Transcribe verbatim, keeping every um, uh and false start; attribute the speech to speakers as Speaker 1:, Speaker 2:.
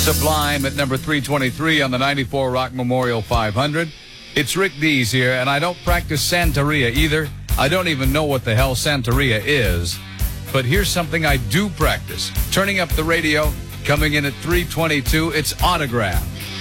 Speaker 1: Sublime at number three twenty-three on the ninety-four Rock Memorial five hundred. It's Rick Dees here, and I don't practice Santeria either. I don't even know what the hell Santeria is. But here's something I do practice. Turning up the radio, coming in at three twenty-two, it's Autograph.